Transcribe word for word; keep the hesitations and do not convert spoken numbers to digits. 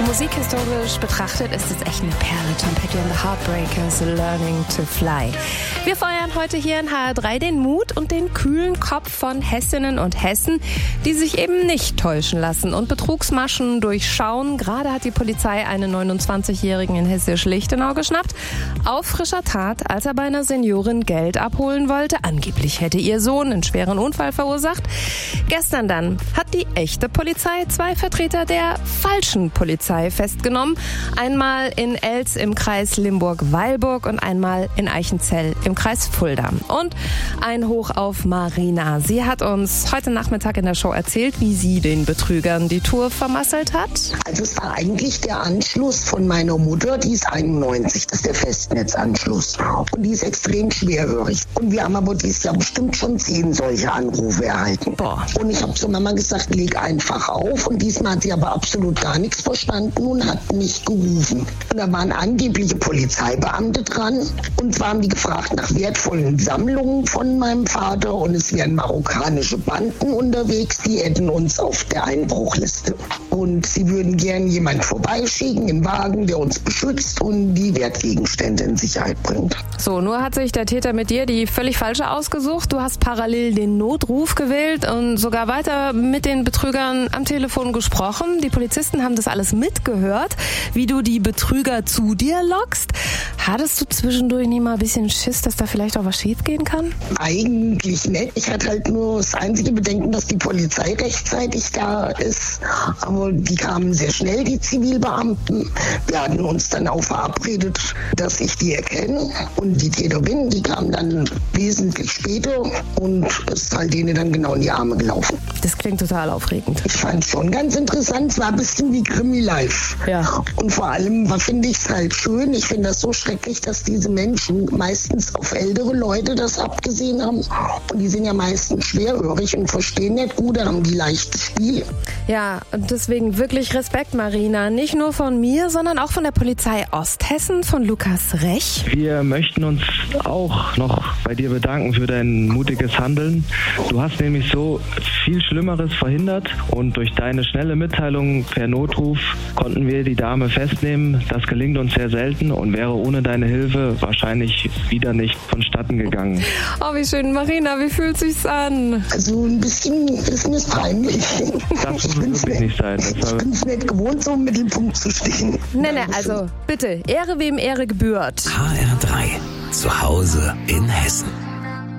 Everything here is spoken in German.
Musikhistorisch betrachtet ist es echt eine Perle. Tom Petty and the Heartbreakers, Learning to Fly. Wir feiern heute hier in H R drei den Mut und den kühlen Kopf von Hessinnen und Hessen, die sich eben nicht täuschen lassen und Betrugsmaschen durchschauen. Gerade hat die Polizei einen neunundzwanzigjährigen in Hessisch-Lichtenau geschnappt. Auf frischer Tat, als er bei einer Seniorin Geld abholen wollte. Angeblich hätte ihr Sohn einen schweren Unfall verursacht. Gestern dann hat die echte Polizei zwei Vertreter der falschen Polizei festgenommen. Einmal in Elz im Kreis Limburg-Weilburg und einmal in Eichenzell im Kreis Fulda. Und ein Hoch auf Marina. Sie hat uns heute Nachmittag in der Show erzählt, wie sie den Betrügern die Tour vermasselt hat. Also es war eigentlich der Anschluss von meiner Mutter, die ist einundneunzig, das ist der Festnetzanschluss. Und die ist extrem schwerhörig. Und wir haben aber dieses Jahr bestimmt schon zehn solche Anrufe erhalten. Boah. Und ich habe zur Mama gesagt, leg einfach auf. Und diesmal hat sie aber absolut gar nichts verstanden und hat mich gerufen. Und da waren angebliche Polizeibeamte dran. Und zwar haben die gefragt nach wertvollen Sammlungen von meinem Vater. Und es wären marokkanische Banden unterwegs, die hätten uns auf der Einbruchliste. Und sie würden gern jemanden vorbeischicken im Wagen, der uns beschützt und die Wertgegenstände in Sicherheit bringt. So, nur hat sich der Täter mit dir die völlig falsche ausgesucht. Du hast parallel den Notruf gewählt und sogar weiter mit den Betrügern am Telefon gesprochen. Die Polizisten haben das alles mitgehört, wie du die Betrüger zu dir lockst. Hattest du zwischendurch nie mal ein bisschen Schiss, dass da vielleicht auch was schief gehen kann? Eigentlich nicht. Ich hatte halt nur das einzige Bedenken, dass die Polizei rechtzeitig da ist. Aber die kamen sehr schnell, die Zivilbeamten. Wir hatten uns dann auch verabredet, dass ich die erkenne und die Täterin, die kam dann wesentlich später und ist halt denen dann genau in die Arme gelaufen. Das klingt total aufregend. Ich fand es schon ganz interessant. Es war ein bisschen wie Krimi-Life. Ja. Und vor allem finde ich es halt schön. Ich finde das so schrecklich, dass diese Menschen meistens auf ältere Leute das abgesehen haben. Und die sind ja meistens schwerhörig und verstehen nicht gut, da haben die leichtes Spiel. Ja, und deswegen wirklich Respekt, Marina. Nicht nur von mir, sondern auch von der Polizei Osthessen, von Lukas Rech. Wir möchten uns auch noch bei dir bedanken für dein mutiges Handeln. Du hast nämlich so viel Schlimmeres verhindert und durch deine schnelle Mitteilung per Notruf konnten wir die Dame festnehmen. Das gelingt uns sehr selten und wäre ohne deine Hilfe wahrscheinlich wieder nicht vonstatten gegangen. Oh, wie schön, Marina, wie fühlt sich's an? Also ein bisschen ist mir peinlich. Das muss es wirklich nicht sein. Das Ich bin es nicht gewohnt, so im Mittelpunkt zu stehen. Nee, nee, also bitte, Ehre wem Ehre gebührt. H R drei, zu Hause in Hessen.